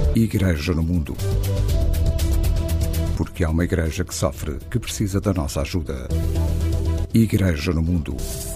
Igreja no Mundo. Porque há uma igreja que sofre, que precisa da nossa ajuda. Igreja no Mundo.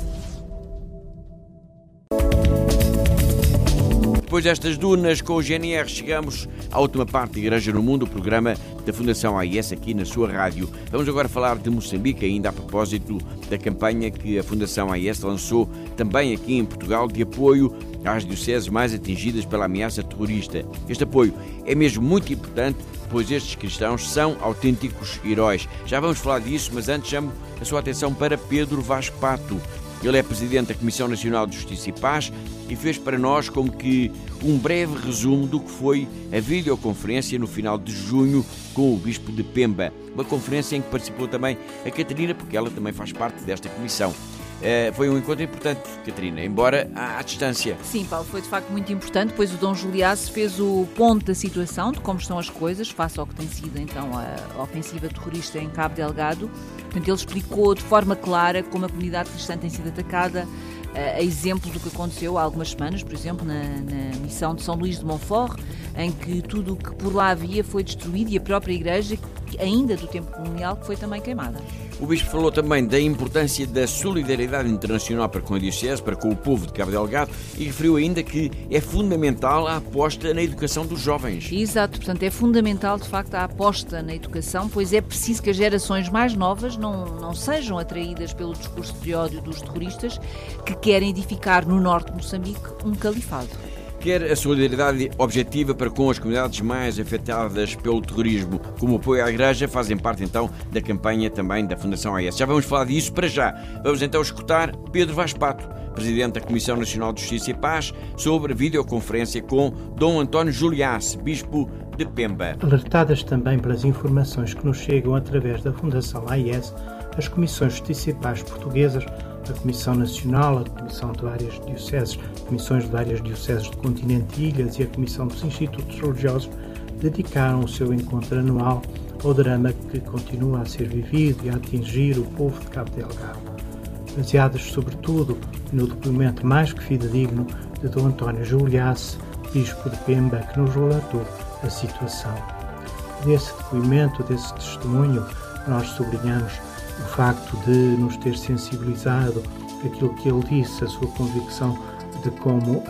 Depois destas dunas com o GNR, chegamos à última parte da Igreja no Mundo, o programa da Fundação AIS aqui na sua rádio. Vamos agora falar de Moçambique, ainda a propósito da campanha que a Fundação AIS lançou também aqui em Portugal de apoio às dioceses mais atingidas pela ameaça terrorista. Este apoio é mesmo muito importante, pois estes cristãos são autênticos heróis. Já vamos falar disso, mas antes chamo a sua atenção para Pedro Vaz Pato. Ele é presidente da Comissão Nacional de Justiça e Paz e fez para nós como que um breve resumo do que foi a videoconferência no final de junho com o Bispo de Pemba. Uma conferência em que participou também a Catarina, porque ela também faz parte desta comissão. Foi um encontro importante, Catarina, embora à distância. Sim, Paulo, foi de facto muito importante, pois o Dom Juliaço fez o ponto da situação, de como estão as coisas, face ao que tem sido então a ofensiva terrorista em Cabo Delgado. Portanto, ele explicou de forma clara como a comunidade cristã tem sido atacada, a exemplo do que aconteceu há algumas semanas, por exemplo, na missão de São Luís de Montfort, em que tudo o que por lá havia foi destruído e a própria igreja, ainda do tempo colonial, que foi também queimada. O Bispo falou também da importância da solidariedade internacional para com a Diocese, para com o povo de Cabo Delgado, e referiu ainda que é fundamental a aposta na educação dos jovens. Exato, portanto é fundamental de facto a aposta na educação, pois é preciso que as gerações mais novas não sejam atraídas pelo discurso de ódio dos terroristas que querem edificar no norte de Moçambique um califado. Quer a solidariedade objetiva para com as comunidades mais afetadas pelo terrorismo, como apoio à Igreja, fazem parte então da campanha também da Fundação AIS. Já vamos falar disso para já. Vamos então escutar Pedro Vaz Pato, presidente da Comissão Nacional de Justiça e Paz, sobre a videoconferência com Dom António Juliace, Bispo de Pemba. Alertadas também pelas informações que nos chegam através da Fundação AIS, as Comissões de Justiça e Paz portuguesas, a Comissão Nacional, a Comissão de várias dioceses, Comissões de várias dioceses do continente e ilhas e a Comissão dos Institutos Religiosos dedicaram o seu encontro anual ao drama que continua a ser vivido e a atingir o povo de Cabo Delgado, baseadas sobretudo no depoimento mais que fidedigno de Dom António Juliace, Bispo de Pemba, que nos relatou a situação. Desse depoimento, desse testemunho, nós sublinhamos o facto de nos ter sensibilizado aquilo que ele disse, a sua convicção de como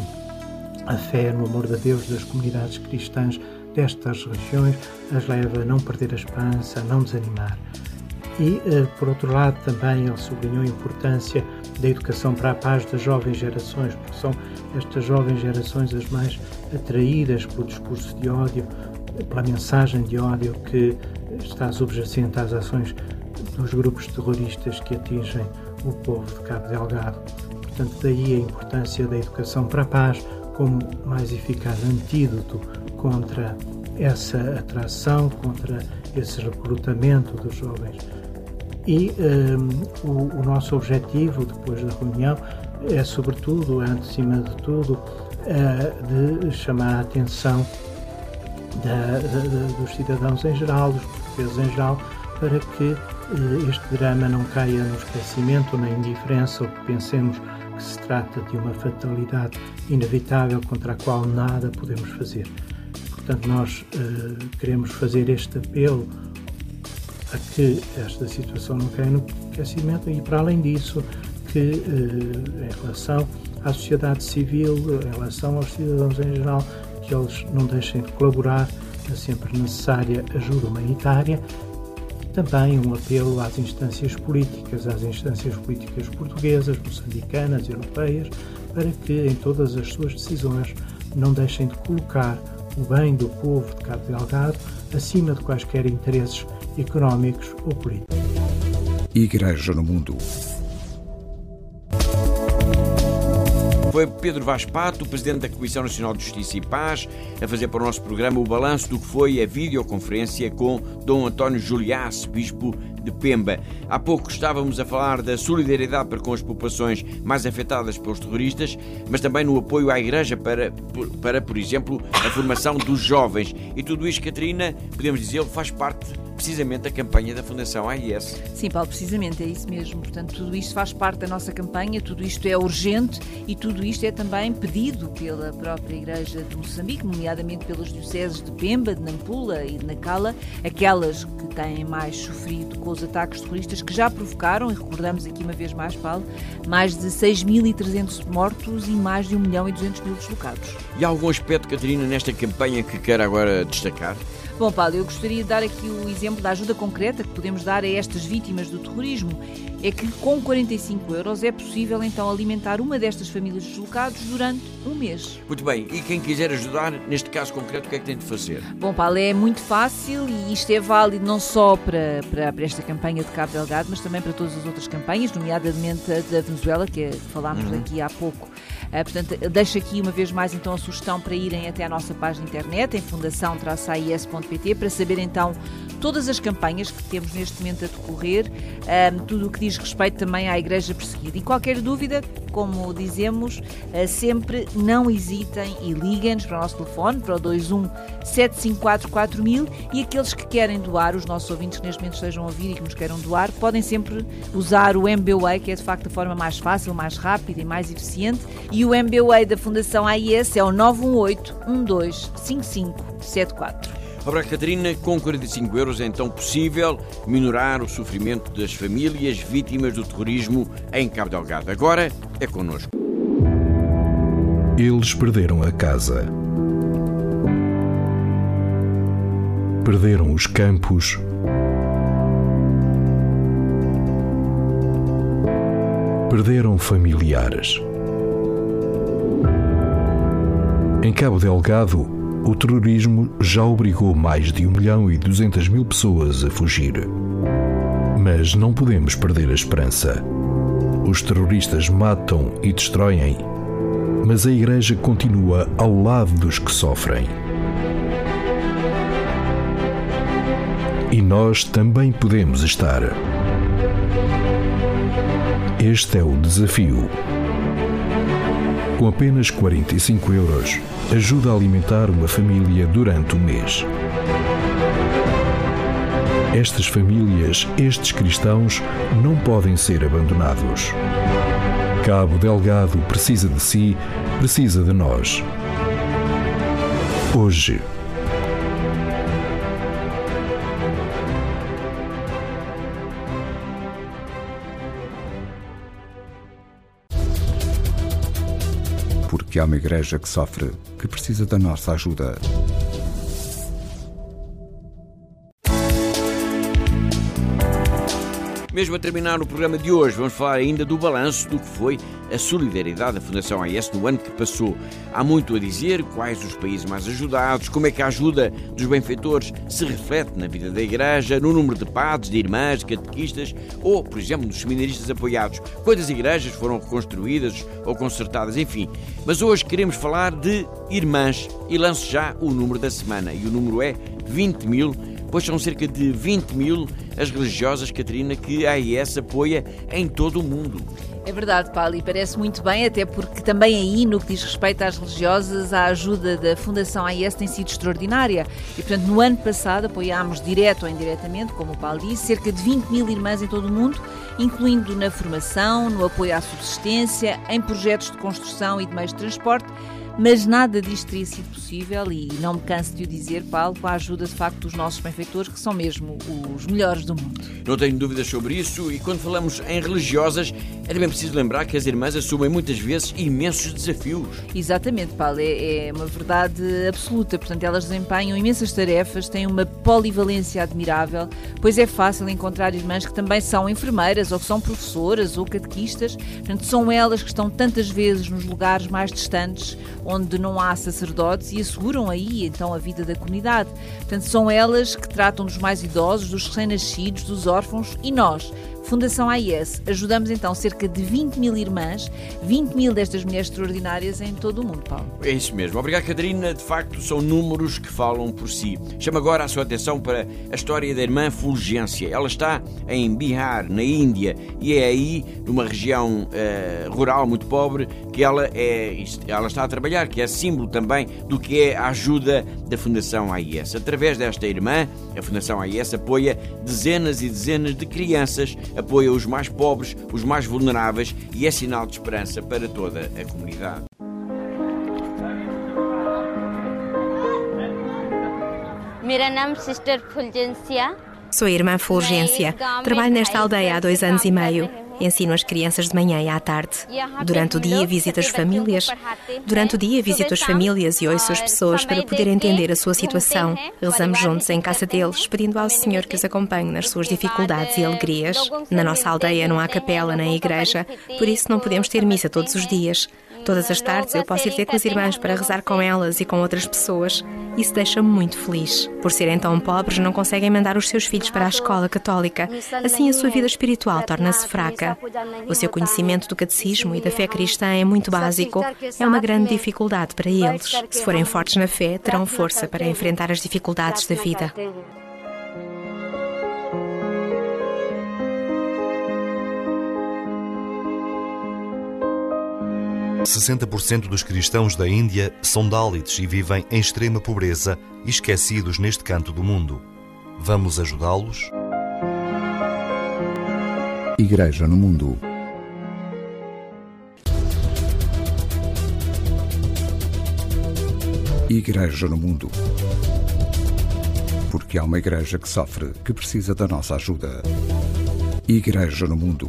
a fé no amor de Deus das comunidades cristãs destas regiões as leva a não perder a esperança, a não desanimar. E, por outro lado, também ele sublinhou a importância da educação para a paz das jovens gerações, porque são estas jovens gerações as mais atraídas pelo discurso de ódio, pela mensagem de ódio que está subjacente às ações dos grupos terroristas que atingem o povo de Cabo Delgado. Portanto, daí a importância da educação para a paz como mais eficaz antídoto contra essa atração, contra esse recrutamento dos jovens. E o nosso objetivo, depois da reunião, é sobretudo, acima de tudo, de chamar a atenção dos cidadãos em geral, dos portugueses em geral, para que este drama não caia no esquecimento, na indiferença, ou que pensemos que se trata de uma fatalidade inevitável contra a qual nada podemos fazer. Portanto, nós queremos fazer este apelo a que esta situação não caia no esquecimento e, para além disso, que em relação à sociedade civil, em relação aos cidadãos em geral, que eles não deixem de colaborar na sempre necessária ajuda humanitária. Também um apelo às instâncias políticas portuguesas, moçambicanas, europeias, para que em todas as suas decisões não deixem de colocar o bem do povo de Cabo Delgado acima de quaisquer interesses económicos ou políticos. Igreja no Mundo. Foi Pedro Vaz Pato, presidente da Comissão Nacional de Justiça e Paz, a fazer para o nosso programa o balanço do que foi a videoconferência com Dom António Juliace, Bispo Moçambique, de Pemba. Há pouco estávamos a falar da solidariedade para com as populações mais afetadas pelos terroristas, mas também no apoio à Igreja para, por exemplo, a formação dos jovens. E tudo isto, Catarina, podemos dizer, faz parte precisamente da campanha da Fundação AIS. Sim, Paulo, precisamente, é isso mesmo. Portanto, tudo isto faz parte da nossa campanha, tudo isto é urgente e tudo isto é também pedido pela própria Igreja de Moçambique, nomeadamente pelas dioceses de Pemba, de Nampula e de Nacala, aquelas que têm mais sofrido com os ataques terroristas que já provocaram, e recordamos aqui uma vez mais, Paulo, mais de 6.300 mortos e mais de 1.200.000 deslocados. E há algum aspecto, Catarina, nesta campanha que quer agora destacar? Bom, Paulo, eu gostaria de dar aqui o exemplo da ajuda concreta que podemos dar a estas vítimas do terrorismo. É que com 45 euros é possível então alimentar uma destas famílias deslocadas durante um mês. Muito bem, e quem quiser ajudar, neste caso concreto, o que é que tem de fazer? Bom, Paulo, é muito fácil e isto é válido não só para esta campanha de Cabo Delgado, mas também para todas as outras campanhas, nomeadamente a da Venezuela, que falámos aqui há pouco. Portanto, deixo aqui uma vez mais então a sugestão para irem até à nossa página de internet, em fundação-ais.pt, para saber então todas as campanhas que temos neste momento a decorrer, tudo o que diz respeito também à Igreja perseguida. E qualquer dúvida, como dizemos, sempre não hesitem e liguem-nos para o nosso telefone, para o 21 754 4000, e aqueles que querem doar, os nossos ouvintes que neste momento estejam a ouvir e que nos queiram doar, podem sempre usar o MBWay, que é de facto a forma mais fácil, mais rápida e mais eficiente, e o MBWay da Fundação AIS é o 918-125574. Obrigado, Catarina. Com 45 euros é então possível minorar o sofrimento das famílias vítimas do terrorismo em Cabo Delgado. Agora é connosco. Eles perderam a casa. Perderam os campos. Perderam familiares. Em Cabo Delgado, o terrorismo já obrigou mais de 1.200.000 pessoas a fugir. Mas não podemos perder a esperança. Os terroristas matam e destroem, mas a Igreja continua ao lado dos que sofrem. E nós também podemos estar. Este é o desafio. Com apenas 45 euros, ajuda a alimentar uma família durante o mês. Estas famílias, estes cristãos, não podem ser abandonados. Cabo Delgado precisa de si, precisa de nós. Hoje. Porque há uma igreja que sofre, que precisa da nossa ajuda. Mesmo a terminar o programa de hoje, vamos falar ainda do balanço do que foi a solidariedade da Fundação AIS no ano que passou. Há muito a dizer, quais os países mais ajudados, como é que a ajuda dos benfeitores se reflete na vida da Igreja, no número de padres, de irmãs, de catequistas ou, por exemplo, dos seminaristas apoiados. Quantas igrejas foram reconstruídas ou consertadas, enfim. Mas hoje queremos falar de irmãs e lanço já o número da semana. E o número é 20.000, pois são cerca de 20.000 as religiosas, Catarina, que a AIS apoia em todo o mundo. É verdade, Paulo, e parece muito bem, até porque também aí, no que diz respeito às religiosas, a ajuda da Fundação AIS tem sido extraordinária. E, portanto, no ano passado apoiámos, direto ou indiretamente, como o Paulo disse, cerca de 20.000 irmãs em todo o mundo, incluindo na formação, no apoio à subsistência, em projetos de construção e de meios de transporte. Mas nada disto teria sido possível, e não me canso de o dizer, Paulo, com a ajuda de facto dos nossos benfeitores, que são mesmo os melhores do mundo. Não tenho dúvidas sobre isso, e quando falamos em religiosas, é também preciso lembrar que as irmãs assumem muitas vezes imensos desafios. Exatamente, Paulo, é uma verdade absoluta. Portanto, elas desempenham imensas tarefas, têm uma polivalência admirável, pois é fácil encontrar irmãs que também são enfermeiras, ou que são professoras, ou catequistas. Portanto, são elas que estão tantas vezes nos lugares mais distantes, onde não há sacerdotes, e asseguram aí então a vida da comunidade. Portanto, são elas que tratam dos mais idosos, dos recém-nascidos, dos órfãos, e nós Fundação AIS. Ajudamos então cerca de 20 mil irmãs, 20 mil destas mulheres extraordinárias em todo o mundo, Paulo. É isso mesmo. Obrigado, Catarina. De facto, são números que falam por si. Chamo agora a sua atenção para a história da irmã Fulgência. Ela está em Bihar, na Índia, e é aí, numa região rural muito pobre, que ela está a trabalhar, que é símbolo também do que é a ajuda da Fundação AIS. Através desta irmã, a Fundação AIS apoia dezenas e dezenas de crianças, apoia os mais pobres, os mais vulneráveis e é sinal de esperança para toda a comunidade. Sou a irmã Fulgência. Trabalho nesta aldeia há 2 anos e meio. Ensino as crianças de manhã e à tarde. Durante o dia visito as famílias. E ouço as pessoas para poder entender a sua situação. Rezamos juntos em casa deles, pedindo ao Senhor que os acompanhe nas suas dificuldades e alegrias. Na nossa aldeia não há capela nem igreja, por isso não podemos ter missa todos os dias. Todas as tardes eu posso ir ter com as irmãs para rezar com elas e com outras pessoas. Isso deixa-me muito feliz. Por serem tão pobres, não conseguem mandar os seus filhos para a escola católica. Assim, a sua vida espiritual torna-se fraca. O seu conhecimento do catecismo e da fé cristã é muito básico. É uma grande dificuldade para eles. Se forem fortes na fé, terão força para enfrentar as dificuldades da vida. – 60% dos cristãos da Índia são dálits e vivem em extrema pobreza e esquecidos neste canto do mundo. Vamos ajudá-los? Igreja no Mundo. Igreja no Mundo. Porque há uma igreja que sofre, que precisa da nossa ajuda. Igreja no Mundo.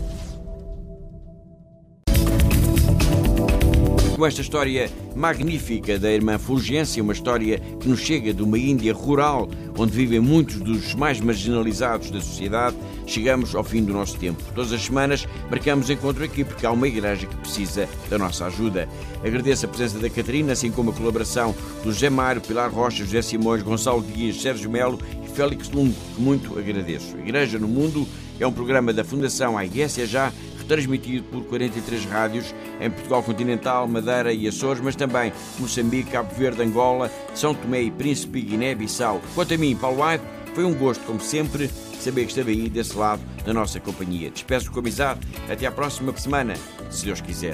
Com esta história magnífica da irmã Fulgência, uma história que nos chega de uma Índia rural, onde vivem muitos dos mais marginalizados da sociedade, chegamos ao fim do nosso tempo. Todas as semanas marcamos encontro aqui, porque há uma igreja que precisa da nossa ajuda. Agradeço a presença da Catarina, assim como a colaboração do José Mário, Pilar Rocha, José Simões, Gonçalo Dias, Sérgio Melo e Félix Lungo, que muito agradeço. Igreja no Mundo é um programa da Fundação AIS, já transmitido por 43 rádios em Portugal continental, Madeira e Açores, mas também Moçambique, Cabo Verde, Angola, São Tomé e Príncipe e Guiné-Bissau. Quanto a mim, Paulo White, foi um gosto, como sempre, saber que esteve aí desse lado da nossa companhia. Despeço com amizade. Até à próxima semana, se Deus quiser.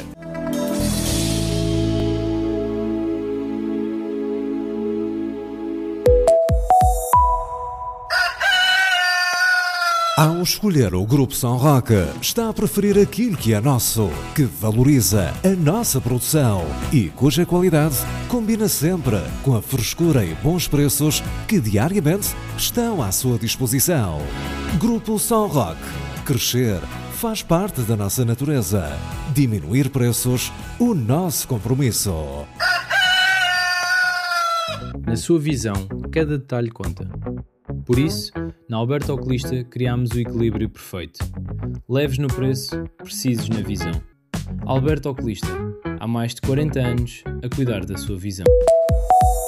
Ao escolher o Grupo São Roque, está a preferir aquilo que é nosso, que valoriza a nossa produção e cuja qualidade combina sempre com a frescura e bons preços que diariamente estão à sua disposição. Grupo São Roque. Crescer faz parte da nossa natureza. Diminuir preços, o nosso compromisso. Na sua visão, cada detalhe conta. Por isso, na Alberto Oculista criámos o equilíbrio perfeito. Leves no preço, precisos na visão. Alberto Oculista, há mais de 40 anos a cuidar da sua visão.